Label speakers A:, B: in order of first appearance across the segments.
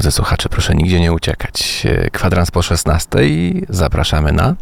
A: Drodzy słuchacze, proszę nigdzie nie uciekać. Kwadrans po 16:00. Zapraszamy na...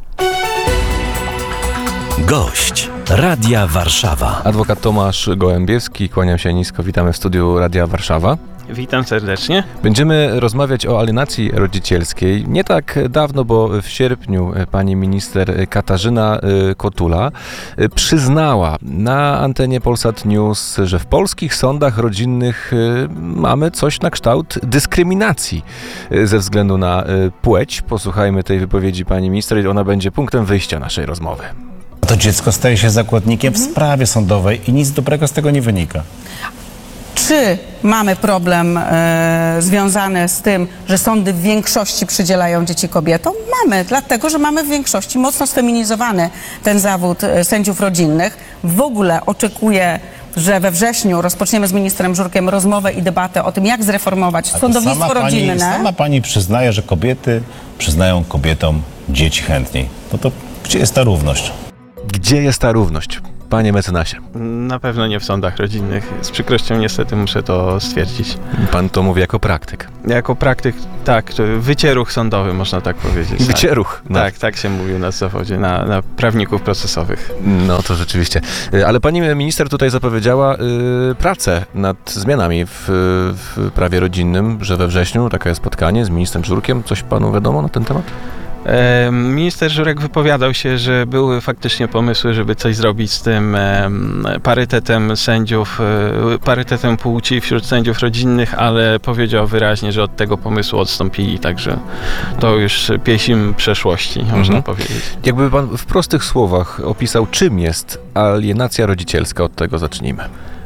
B: Gość Radia Warszawa.
A: Adwokat Tomasz Gołębiewski, kłaniam się nisko, witamy w studiu Radia Warszawa.
C: Witam serdecznie.
A: Będziemy rozmawiać o alienacji rodzicielskiej. Nie tak dawno, bo w sierpniu pani minister Katarzyna Kotula przyznała na antenie Polsat News, że w polskich sądach rodzinnych mamy coś na kształt dyskryminacji ze względu na płeć. Posłuchajmy tej wypowiedzi pani minister i ona będzie punktem wyjścia naszej rozmowy.
D: To dziecko staje się zakładnikiem w sprawie sądowej i nic dobrego z tego nie wynika.
E: Czy mamy problem związany z tym, że sądy w większości przydzielają dzieci kobietom? Mamy, dlatego że mamy w większości mocno sfeminizowany ten zawód sędziów rodzinnych. W ogóle oczekuję, że we wrześniu rozpoczniemy z ministrem Żurkiem rozmowę i debatę o tym, jak zreformować sądownictwo rodzinne.
D: Sama pani przyznaje, że kobiety przyznają kobietom dzieci chętniej. No to gdzie jest ta równość?
A: Gdzie jest ta równość, panie mecenasie?
C: Na pewno nie w sądach rodzinnych. Z przykrością niestety muszę to stwierdzić.
A: Pan to mówi jako praktyk.
C: Jako praktyk, tak, wycieruch sądowy, można tak powiedzieć.
A: Wycieruch. No.
C: Tak się mówił na zawodzie, na prawników procesowych.
A: No to rzeczywiście. Ale pani minister tutaj zapowiedziała pracę nad zmianami w prawie rodzinnym, że we wrześniu takie jest spotkanie z ministrem Żurkiem. Coś panu wiadomo na ten temat?
C: Minister Żurek wypowiadał się, że były faktycznie pomysły, żeby coś zrobić z tym parytetem sędziów, parytetem płci wśród sędziów rodzinnych, ale powiedział wyraźnie, że od tego pomysłu odstąpili, także to już pieśń przeszłości, można powiedzieć.
A: Jakby pan w prostych słowach opisał, czym jest alienacja rodzicielska, od tego zacznijmy.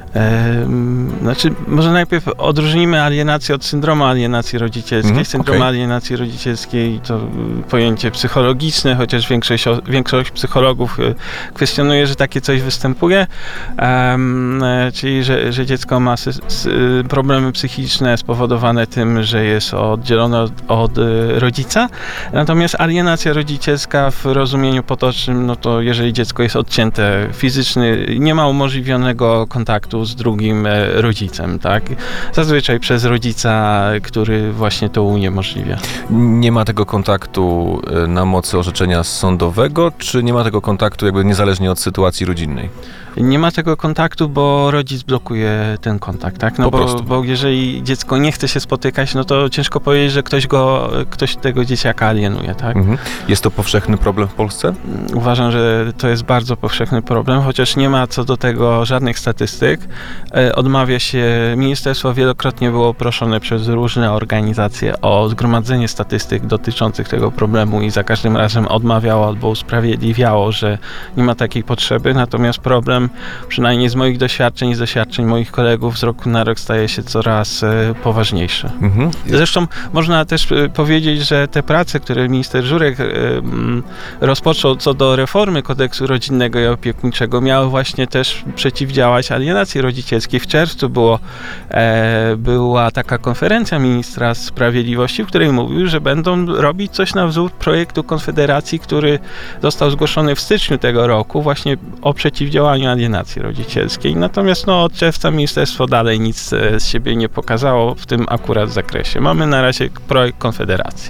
C: Może najpierw odróżnimy alienację od syndromu alienacji rodzicielskiej. Syndrom alienacji rodzicielskiej to pojęcie psychologiczne, chociaż większość psychologów kwestionuje, że takie coś występuje, czyli że dziecko ma problemy psychiczne spowodowane tym, że jest oddzielone od rodzica. Natomiast alienacja rodzicielska w rozumieniu potocznym, no to jeżeli dziecko jest odcięte fizycznie, nie ma umożliwionego kontaktu z drugim rodzicem, tak? Zazwyczaj przez rodzica, który właśnie to uniemożliwia.
A: Nie ma tego kontaktu na mocy orzeczenia sądowego, czy nie ma tego kontaktu jakby niezależnie od sytuacji rodzinnej?
C: Nie ma tego kontaktu, bo rodzic blokuje ten kontakt, tak? No bo jeżeli dziecko nie chce się spotykać, no to ciężko powiedzieć, że ktoś tego dzieciaka alienuje, tak?
A: Jest to powszechny problem w Polsce?
C: Uważam, że to jest bardzo powszechny problem, chociaż nie ma co do tego żadnych statystyk. Odmawia się, ministerstwo wielokrotnie było proszone przez różne organizacje o zgromadzenie statystyk dotyczących tego problemu i za każdym razem odmawiało albo usprawiedliwiało, że nie ma takiej potrzeby, natomiast problem, przynajmniej z moich doświadczeń i z doświadczeń moich kolegów, z roku na rok staje się coraz poważniejszy. Zresztą można też powiedzieć, że te prace, które minister Żurek rozpoczął co do reformy kodeksu rodzinnego i opiekuńczego, miały właśnie też przeciwdziałać alienacji rodzicielskiej. W czerwcu była taka konferencja ministra sprawiedliwości, w której mówił, że będą robić coś na wzór projektu Konfederacji, który został zgłoszony w styczniu tego roku, właśnie o przeciwdziałaniu alienacji rodzicielskiej. Natomiast od czerwca ministerstwo dalej nic z siebie nie pokazało w tym akurat zakresie. Mamy na razie projekt Konfederacji.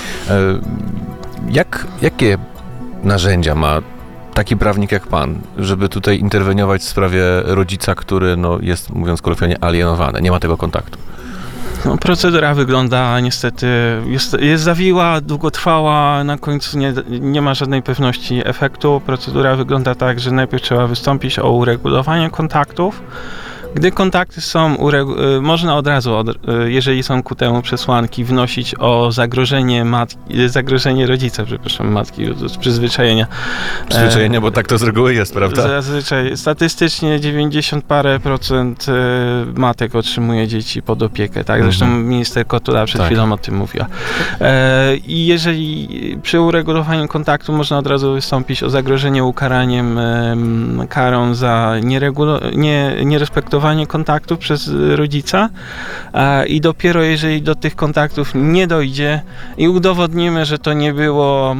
A: Jakie narzędzia ma taki prawnik jak pan, żeby tutaj interweniować w sprawie rodzica, który jest, mówiąc kolokwialnie, alienowany, nie ma tego kontaktu?
C: Procedura wygląda niestety, jest zawiła, długotrwała, na końcu nie ma żadnej pewności efektu. Procedura wygląda tak, że najpierw trzeba wystąpić o uregulowanie kontaktów. Gdy kontakty są, można od razu, jeżeli są ku temu przesłanki, wnosić o zagrożenie rodzica, matki, z przyzwyczajenia.
A: Przyzwyczajenia, bo tak to z reguły jest, prawda?
C: Zazwyczaj, statystycznie 90 parę procent matek otrzymuje dzieci pod opiekę, tak? Zresztą minister Kotula przed chwilą o tym mówiła. I jeżeli przy uregulowaniu kontaktu można od razu wystąpić o zagrożenie ukaraniem karą za nierespektowanie kontaktów przez rodzica i dopiero jeżeli do tych kontaktów nie dojdzie i udowodnimy, że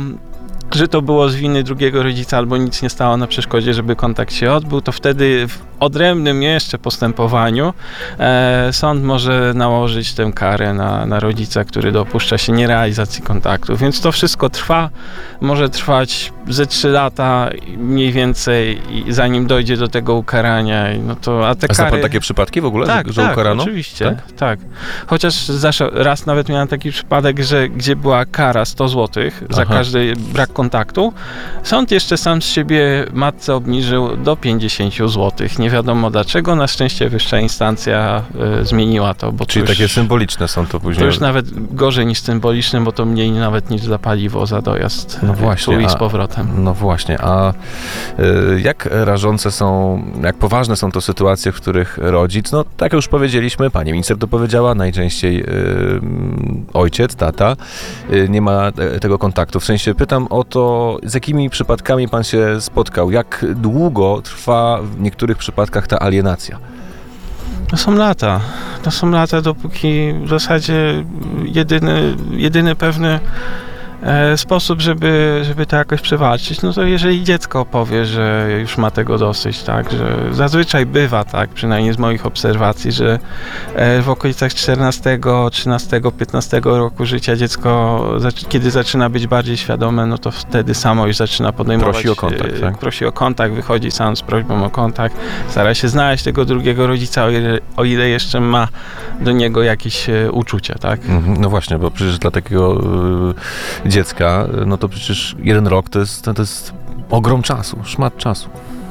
C: to było z winy drugiego rodzica albo nic nie stało na przeszkodzie, żeby kontakt się odbył, to wtedy odrębnym jeszcze postępowaniu sąd może nałożyć tę karę na rodzica, który dopuszcza się nierealizacji kontaktu. Więc to wszystko trwa, może trwać ze 3 lata mniej więcej, zanim dojdzie do tego ukarania. No to, a te
A: Zna
C: kary...
A: pan takie przypadki w ogóle,
C: Tak,
A: że ukarano?
C: oczywiście, tak. Chociaż raz nawet miałem taki przypadek, gdzie była kara 100 zł za każdy brak kontaktu. Sąd jeszcze sam z siebie matce obniżył do 50 zł. Nie wiadomo dlaczego, na szczęście wyższa instancja zmieniła to. Bo
A: Czyli
C: to już,
A: takie symboliczne są to później.
C: to już nawet gorzej niż symboliczne, bo to mniej nawet niż za paliwo, za dojazd tu i z powrotem.
A: No właśnie, a jak rażące są, jak poważne są to sytuacje, w których rodzic, no tak jak już powiedzieliśmy, pani minister to powiedziała, najczęściej ojciec, tata, nie ma tego kontaktu. W sensie pytam o to, z jakimi przypadkami pan się spotkał, jak długo trwa w niektórych przypadkach ta alienacja?
C: To są lata, dopóki w zasadzie jedyny pewny sposób, żeby to jakoś przewalczyć, no to jeżeli dziecko powie, że już ma tego dosyć, tak, że zazwyczaj bywa tak, przynajmniej z moich obserwacji, że w okolicach 14, 13, 15 roku życia dziecko, kiedy zaczyna być bardziej świadome, no to wtedy samo już zaczyna podejmować...
A: Prosi o kontakt, tak?
C: Prosi o kontakt, wychodzi sam z prośbą o kontakt, stara się znaleźć tego drugiego rodzica, o ile jeszcze ma do niego jakieś uczucia, tak?
A: No właśnie, bo przecież dla takiego dziecka, no to przecież 1 rok to jest ogrom czasu, szmat czasu.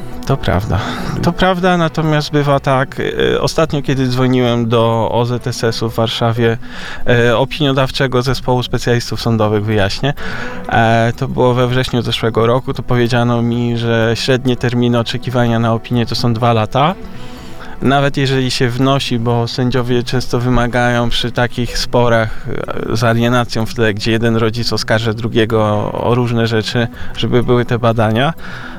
C: To prawda, natomiast bywa tak, ostatnio kiedy dzwoniłem do OZSS-u w Warszawie, opiniodawczego zespołu specjalistów sądowych, wyjaśnię, to było we wrześniu zeszłego roku, to powiedziano mi, że średnie terminy oczekiwania na opinię to są 2 lata. Nawet jeżeli się wnosi, bo sędziowie często wymagają przy takich sporach z alienacją w tle, gdzie jeden rodzic oskarża drugiego o różne rzeczy, żeby były te badania,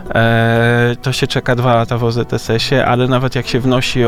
C: to się czeka 2 lata w OZSS-ie, ale nawet jak się wnosi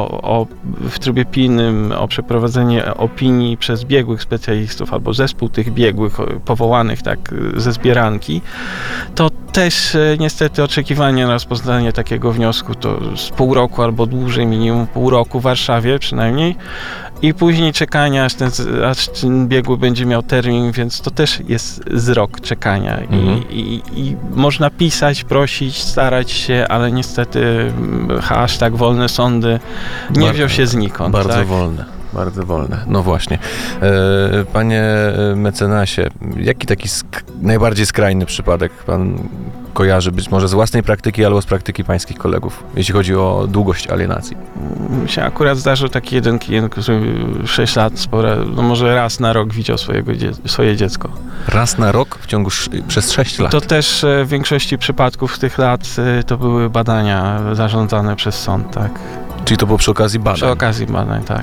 C: w trybie pilnym o przeprowadzenie opinii przez biegłych specjalistów albo zespół tych biegłych powołanych tak ze zbieranki, to też niestety oczekiwanie na rozpoznanie takiego wniosku to z pół roku albo dłużej, minimum pół roku w Warszawie przynajmniej, i później czekania, aż ten biegły będzie miał termin, więc to też jest z rok czekania. I można pisać, prosić, starać się, ale niestety aż tak wolne sądy nie wziął się znikąd.
A: Bardzo
C: tak?
A: Bardzo wolne. No właśnie. Panie mecenasie, jaki taki najbardziej skrajny przypadek pan kojarzy, być może z własnej praktyki albo z praktyki pańskich kolegów, jeśli chodzi o długość alienacji?
C: Mi się akurat zdarzył taki jeden klient, który 6 lat, no może raz na rok widział swoje dziecko.
A: Raz na rok przez 6 lat?
C: To też w większości przypadków tych lat to były badania zarządzane przez sąd, tak.
A: Czyli to było przy okazji badań?
C: Przy okazji badań, tak.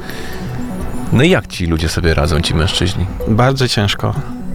A: No i jak ci ludzie sobie radzą, ci mężczyźni?
C: Bardzo ciężko.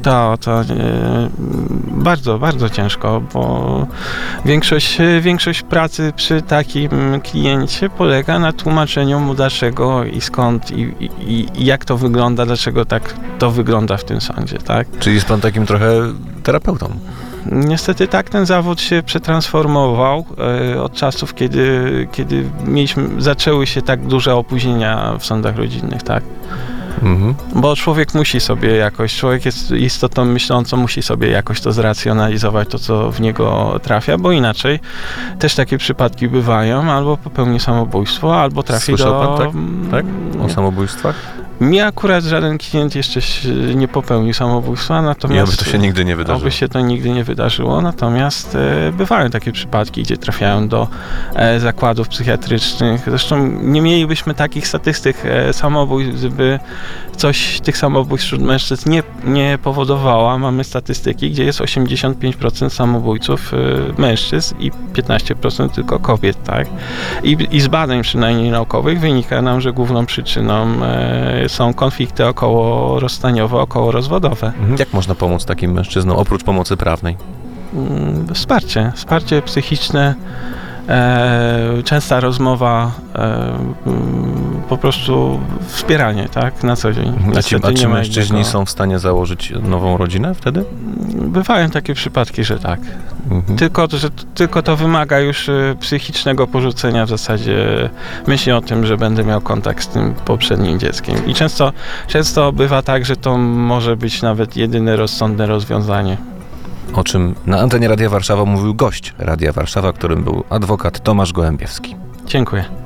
C: Bardzo, bardzo ciężko, bo większość pracy przy takim kliencie polega na tłumaczeniu mu dlaczego i skąd i jak to wygląda, dlaczego tak to wygląda w tym sądzie, tak?
A: Czyli jest pan takim trochę terapeutą?
C: Niestety tak, ten zawód się przetransformował od czasów, kiedy zaczęły się tak duże opóźnienia w sądach rodzinnych, tak? Bo człowiek jest istotą myślącą, musi sobie jakoś to zracjonalizować, to co w niego trafia, bo inaczej też takie przypadki bywają, albo popełni samobójstwo, albo trafi
A: Słyszał pan tak? O samobójstwach?
C: Mi akurat żaden klient jeszcze nie popełnił samobójstwa, natomiast...
A: Oby to się nigdy nie wydarzyło.
C: Oby się to nigdy nie wydarzyło, natomiast bywają takie przypadki, gdzie trafiają do zakładów psychiatrycznych. Zresztą nie mielibyśmy takich statystyk samobójstw, gdyby coś tych samobójstw wśród mężczyzn nie powodowała. Mamy statystyki, gdzie jest 85% samobójców mężczyzn i 15% tylko kobiet, tak? I z badań przynajmniej naukowych wynika nam, że główną przyczyną są konflikty okołorozstaniowe, okołorozwodowe.
A: Jak można pomóc takim mężczyznom, oprócz pomocy prawnej?
C: Wsparcie psychiczne, częsta rozmowa, po prostu wspieranie, tak, na co dzień.
A: A ci
C: Niestety nie ma
A: mężczyźni
C: innego.
A: są w stanie założyć nową rodzinę wtedy?
C: Bywają takie przypadki, że tak.
A: Mhm.
C: Tylko to wymaga już psychicznego porzucenia w zasadzie myśli o tym, że będę miał kontakt z tym poprzednim dzieckiem. I często bywa tak, że to może być nawet jedyne rozsądne rozwiązanie.
A: O czym na antenie Radia Warszawa mówił gość Radia Warszawa, którym był adwokat Tomasz Gołębiewski.
C: Dziękuję.